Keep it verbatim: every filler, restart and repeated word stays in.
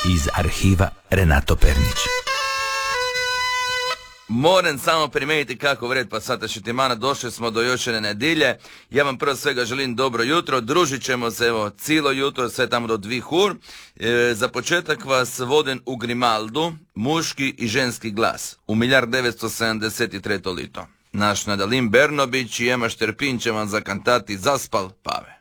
iz arhiva Renato Pernić. Moram samo primijetiti kako vred pa sata šitimana, došli smo do još jedne nedilje. Ja vam prvo svega želim dobro jutro, družit ćemo se evo cijelo jutro, sve tamo do dvih ur. E, za početak vas vodim u Grimaldu, muški i ženski glas, u milijard devetsto sedamdeset treće lito. Naš Nadalin Bernobić i Ema Šterpin će vam zakantati Zaspal Pave.